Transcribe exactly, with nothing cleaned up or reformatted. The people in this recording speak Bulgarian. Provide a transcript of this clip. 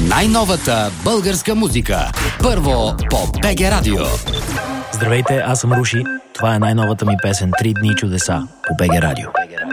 Най-новата българска музика. Първо по БГ Радио. Здравейте, аз съм Руши. Това е най-новата ми песен «Три дни чудеса» по БГ Радио.